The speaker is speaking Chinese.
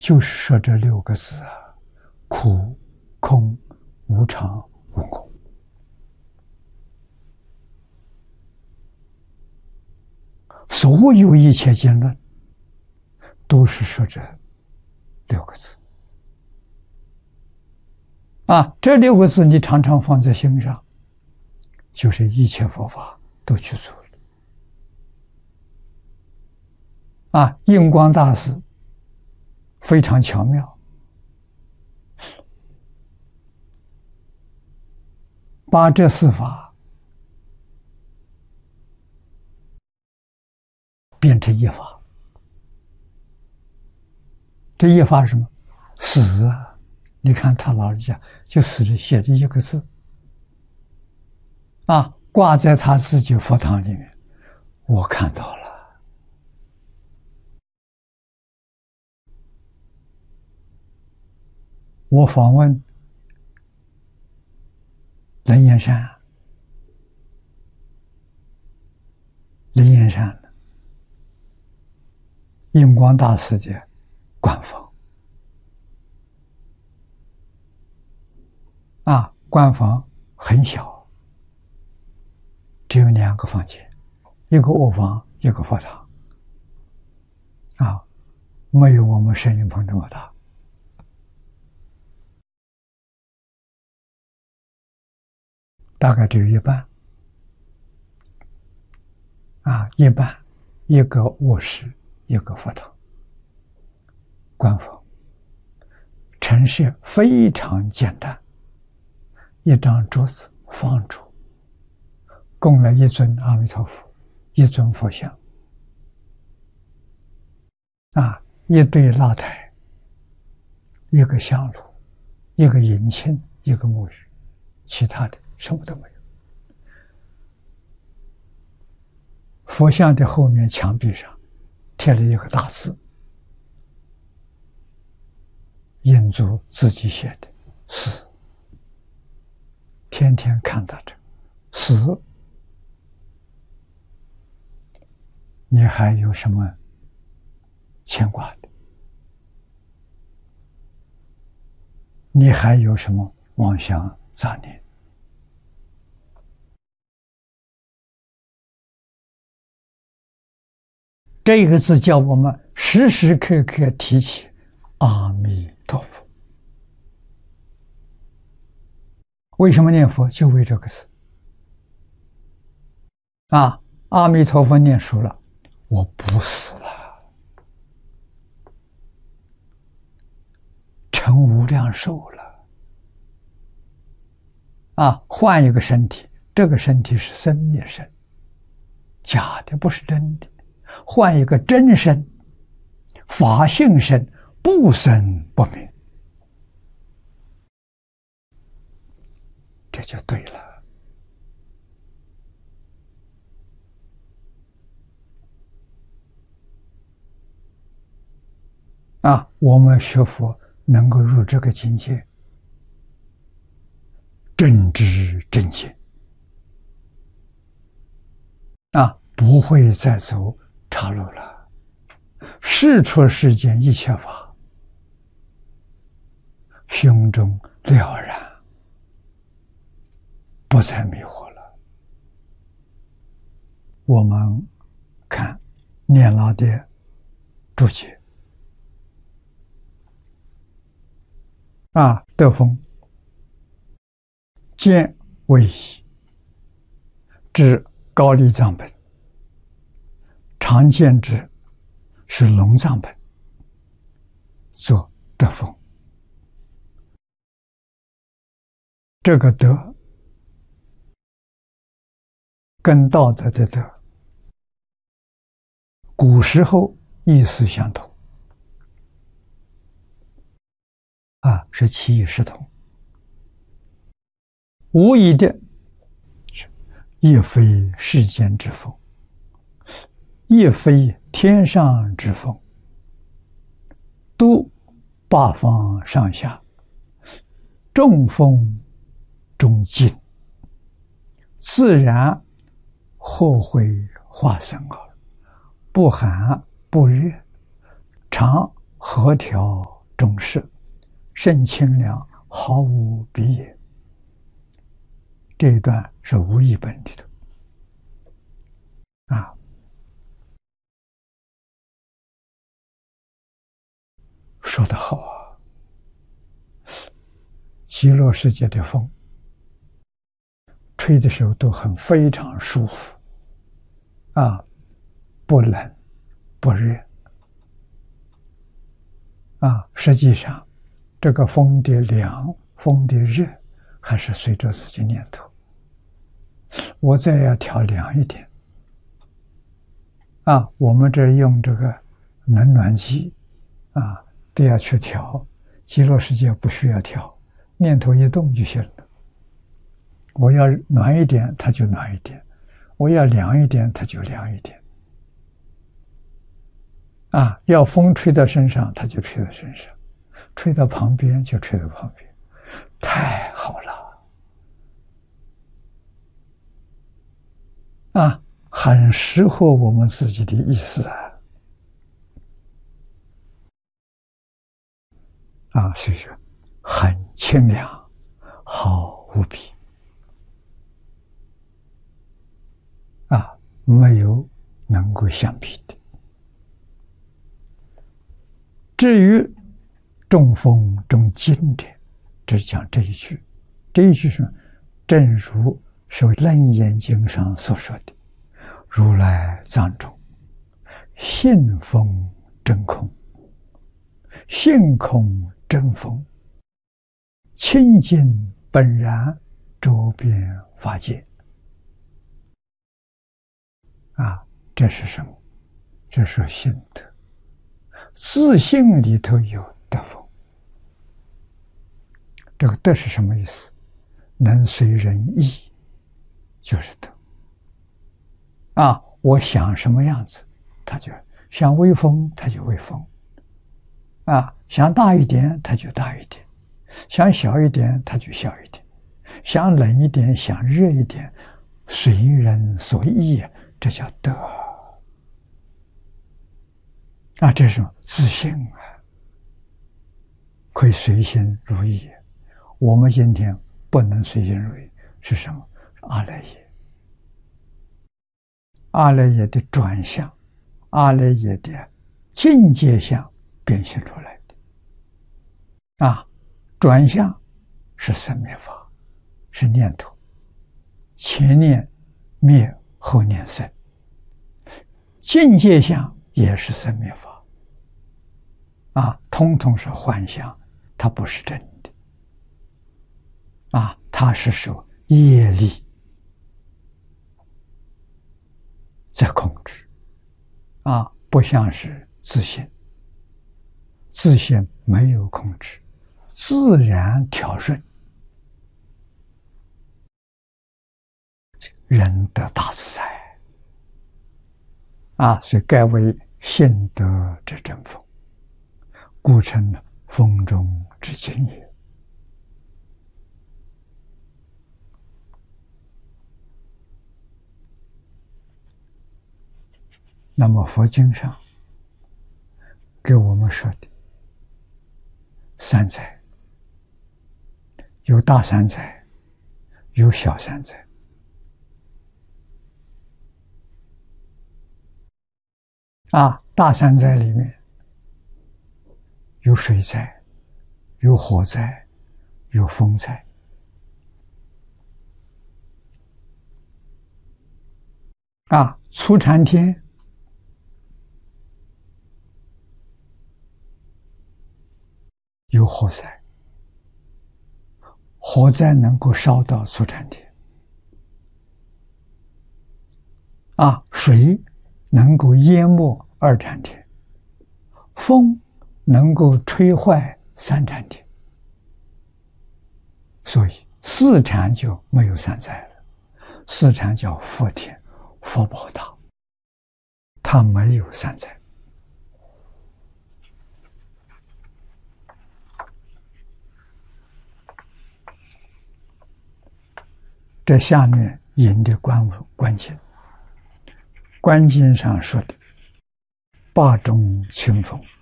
就是说这6个字啊：苦、空、无常、无我。所有一切经论都是说这6个字啊！这6个字你常常放在心上，就是一切佛法都去做了啊！印光大师非常巧妙，把这4法变成一法。这一法是什么？死啊！你看他老人家就死着写着1个字啊，挂在他自己佛堂里面，我看到了。我访问灵岩山，印光大师的官房啊，官房很小，只有2个房间，一个卧房，一个佛堂啊，没有我们摄影棚这么大。大概只有一半啊，一半，一个卧室，一个佛堂，官房，陈设非常简单，一张桌子放着，供了一尊阿弥陀佛，一尊佛像啊，一对蜡台，一个香炉，一个银磬，一个木鱼，其他的什么都没有。佛像的后面墙壁上贴了一个大字，印祖自己写的死，天天看到这死，你还有什么牵挂的？你还有什么妄想杂念？这个字叫我们时时刻刻提起阿弥陀佛。为什么念佛？就为这个字啊！阿弥陀佛念熟了，我不死了，成无量寿了啊！换一个身体，这个身体是生灭身，假的，不是真的。换一个真身，法性身，不生不灭，这就对了啊！我们学佛能够入这个境界，正知正见啊，不会再走岔路了，事出世间一切法，胸中了然，不再迷惑了。我们看念老的注解啊，德风见为宜，至高丽藏本，常见之是龙藏本，作德风。这个德跟道德的德，古时候意思相同啊，是其义适同，无疑的亦非世间之风，亦非天上之风，都八方上下，众风中静，自然或会化生耳，不寒不热，常和调中适，甚清凉，毫无比也。这一段是无译本里的啊。说得好啊！极乐世界的风，吹的时候都非常舒服啊，不冷不热啊。实际上，这个风的凉、风的热，还是随着自己念头。我再要调凉一点啊。我们这用这个冷暖机啊，都要去调。极乐世界不需要调，念头一动就行了。我要暖一点，它就暖一点；我要凉一点，它就凉一点。啊，要风吹到身上，它就吹到身上；吹到旁边就吹到旁边，太好了！啊，很适合我们自己的意思啊！啊，所以说很清凉，好无比啊，没有能够相比的。至于中风中经者，只讲这一句。这一句是正如是《楞严经》上所说的：“如来藏中，性风真空，性空真风，清净本然，周遍法界。”啊，这是什么？这是心得。自性里头有德风。这个德是什么意思？能随人意，就是德。啊，我想什么样子，它就想微风，它就微风。啊，想大一点，它就大一点；想小一点，它就小一点；想冷一点，想热一点，随人所意，这叫德。啊，这是什么？自性啊，可以随心如意。我们今天不能随心如意，是什么？是阿赖耶。阿赖耶的转向，阿赖耶的境界相变现出来的。啊，转向是生灭法，是念头，前念灭，后念生。境界相也是生灭法。啊，通通是幻象，它不是真的。啊，它是受业力在控制。啊，不像是自性，自性没有控制，自然调顺，人得大自在。啊，所以盖为性德之正风，故称风中之精也。那么佛经上给我们说的三灾，有大三灾，有小三灾。啊，大三灾里面有水灾，有火灾，有风灾。啊，出禅天有火灾，火灾能够烧到出禅天。啊，水能够淹没二禅天，风能够吹坏三禅天，所以四禅就没有三灾了。四禅叫佛天，佛宝大，它没有三灾。这下面引的观经，观经上说的八种清风，